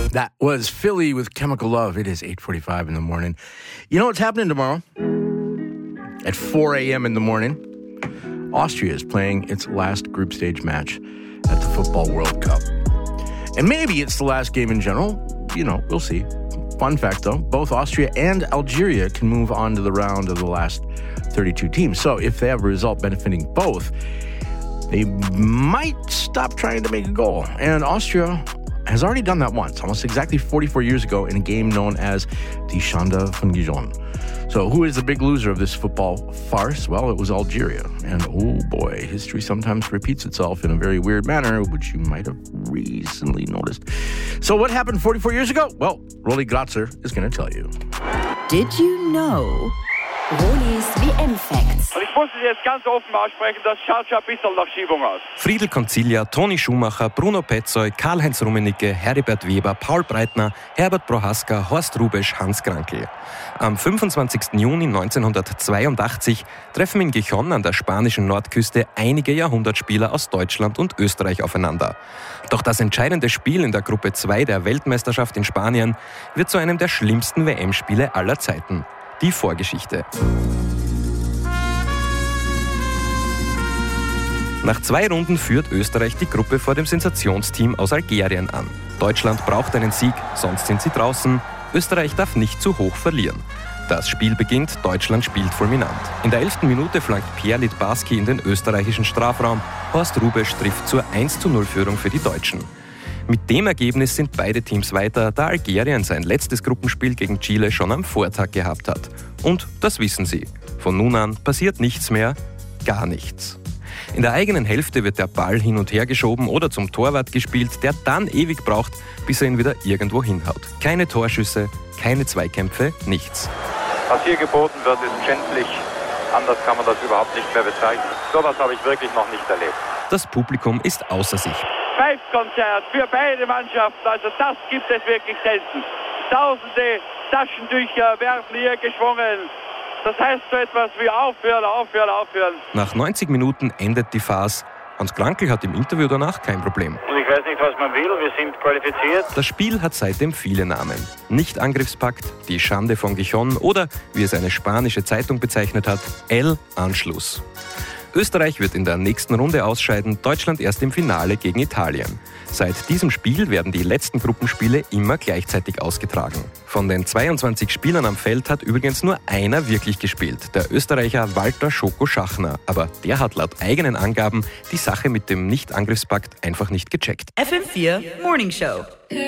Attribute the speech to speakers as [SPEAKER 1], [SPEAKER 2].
[SPEAKER 1] That was Philly with Chemical Love. It is 8:45 in the morning. You know what's happening tomorrow? At 4 a.m. in the morning, Austria is playing its last group stage match at the Football World Cup. And maybe it's the last game in general. You know, we'll see. Fun fact, though, both Austria and Algeria can move on to the round of the last 32 teams. So if they have a result benefiting both, they might stop trying to make a goal. And Austria has already done that once, almost exactly 44 years ago, in a game known as the Schande von Gijón. So who is the big loser of this football farce? Well, it was Algeria. And oh boy, history sometimes repeats itself in a very weird manner, which you might have recently noticed. So what happened 44 years ago? Well, Rolly Gratzer is going to tell you.
[SPEAKER 2] Did you know? Rollis WM-Facts.
[SPEAKER 3] Und ich muss es jetzt ganz offen aussprechen, das schaut schon ein bisschen nach Schiebung aus.
[SPEAKER 4] Friedel Concilia, Toni Schumacher, Bruno Petzold, Karl-Heinz Rummenigge, Heribert Weber, Paul Breitner, Herbert Prohaska, Horst Rubesch, Hans Krankl. Am 25. Juni 1982 treffen in Gijón an der spanischen Nordküste einige Jahrhundertspieler aus Deutschland und Österreich aufeinander. Doch das entscheidende Spiel in der Gruppe 2 der Weltmeisterschaft in Spanien wird zu einem der schlimmsten WM-Spiele aller Zeiten. Die Vorgeschichte. Nach 2 Runden führt Österreich die Gruppe vor dem Sensationsteam aus Algerien an. Deutschland braucht einen Sieg, sonst sind sie draußen. Österreich darf nicht zu hoch verlieren. Das Spiel beginnt, Deutschland spielt fulminant. In der 11. Minute flankt Pierre Littbarski in den österreichischen Strafraum. Horst Rubesch trifft zur 1:0-Führung für die Deutschen. Mit dem Ergebnis sind beide Teams weiter, da Algerien sein letztes Gruppenspiel gegen Chile schon am Vortag gehabt hat. Und das wissen sie. Von nun an passiert nichts mehr, gar nichts. In der eigenen Hälfte wird der Ball hin und her geschoben oder zum Torwart gespielt, der dann ewig braucht, bis er ihn wieder irgendwo hinhaut. Keine Torschüsse, keine Zweikämpfe, nichts.
[SPEAKER 3] Was hier geboten wird, ist schändlich. Anders kann man das überhaupt nicht mehr bezeichnen. So etwas habe ich wirklich noch nicht erlebt.
[SPEAKER 4] Das Publikum ist außer sich.
[SPEAKER 3] Pfeifkonzert für beide Mannschaften, also das gibt es wirklich selten. Tausende Taschentücher werden hier geschwungen. Das heißt so etwas wie aufhören, aufhören, aufhören.
[SPEAKER 4] Nach 90 Minuten endet die Farce. Hans Krankl hat im Interview danach kein Problem.
[SPEAKER 3] Und ich weiß nicht, was man will, wir sind qualifiziert.
[SPEAKER 4] Das Spiel hat seitdem viele Namen. Nicht-Angriffspakt, die Schande von Gijón oder, wie es eine spanische Zeitung bezeichnet hat, El Anschluss. Österreich wird in der nächsten Runde ausscheiden, Deutschland erst im Finale gegen Italien. Seit diesem Spiel werden die letzten Gruppenspiele immer gleichzeitig ausgetragen. Von den 22 Spielern am Feld hat übrigens nur einer wirklich gespielt, der Österreicher Walter Schoko Schachner. Aber der hat laut eigenen Angaben die Sache mit dem Nicht-Angriffspakt einfach nicht gecheckt.
[SPEAKER 2] FM4 Morning Show.